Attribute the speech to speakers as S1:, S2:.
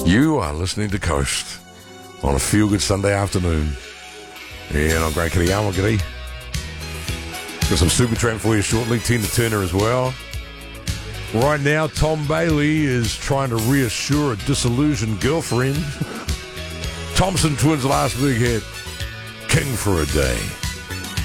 S1: You are listening to Coast on a feel-good Sunday afternoon. And I'm Grant Kitayama, g'day. Got some Supertramp for you shortly, Tina Turner as well. Right now, Tom Bailey is trying to reassure a disillusioned girlfriend. Thompson Twins' last big hit, King for a Day.